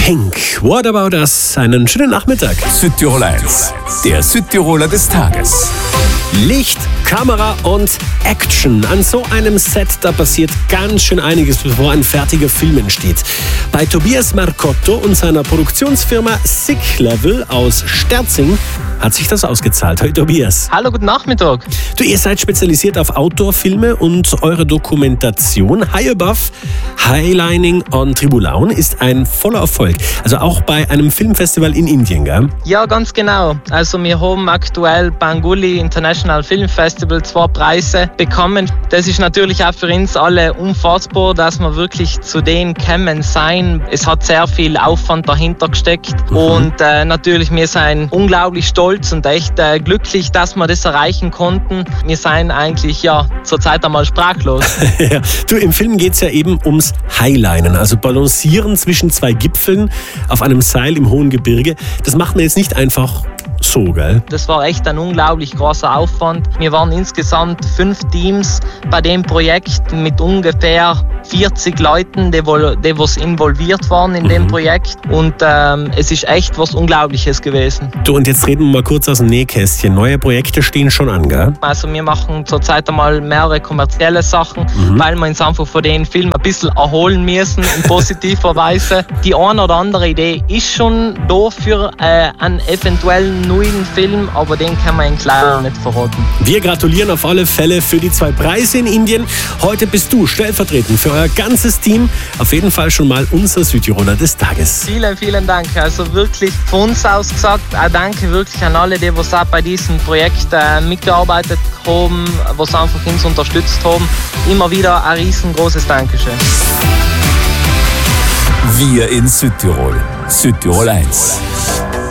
Pink. What about us? Einen schönen Nachmittag. Südtirol 1, der Südtiroler des Tages. Licht, Kamera und Action. An so einem Set, da passiert ganz schön einiges, bevor ein fertiger Film entsteht. Bei Tobias Marcotto und seiner Produktionsfirma Sick Level aus Sterzing hat sich das ausgezahlt. Hallo Tobias. Hallo, guten Nachmittag. Du, ihr seid spezialisiert auf Outdoor-Filme und eure Dokumentation High Above, Highlining on Tribulaun ist ein voller Erfolg. Also auch bei einem Filmfestival in Indien, gell? Ja, ganz genau. Also wir haben aktuell beim Gulli International Film Festival 2 Preise bekommen. Das ist natürlich auch für uns alle unfassbar, dass wir wirklich zu denen kommen sein. Es hat sehr viel Aufwand dahinter gesteckt und natürlich wir sind unglaublich stolz und echt glücklich, dass wir das erreichen konnten. Wir sind eigentlich zurzeit einmal sprachlos. Ja. Du, im Film geht es ja eben ums Highlinen, also Balancieren zwischen zwei Gipfeln auf einem Seil im hohen Gebirge. Das macht man jetzt nicht einfach so, gell? Das war echt ein unglaublich großer Aufwand. Wir waren insgesamt 5 Teams bei dem Projekt mit ungefähr 40 Leuten, die involviert waren in dem Projekt. Und es ist echt was Unglaubliches gewesen. Du, und jetzt reden wir mal kurz aus dem Nähkästchen. Neue Projekte stehen schon an, gell? Also wir machen zurzeit einmal mehrere kommerzielle Sachen, weil wir uns einfach von den Film ein bisschen erholen müssen, in positiver Weise. Die eine oder andere Idee ist schon da für einen eventuellen neuen Film, aber den kann man in klein nicht verraten. Wir gratulieren auf alle Fälle für die 2 Preise in Indien. Heute bist du stellvertretend für euer ganzes Team. Auf jeden Fall schon mal unser Südtiroler des Tages. Vielen, vielen Dank. Also wirklich von uns aus gesagt, danke wirklich an alle, die auch bei diesem Projekt mitgearbeitet haben, was einfach uns unterstützt haben. Immer wieder ein riesengroßes Dankeschön. Wir in Südtirol. Südtirol 1.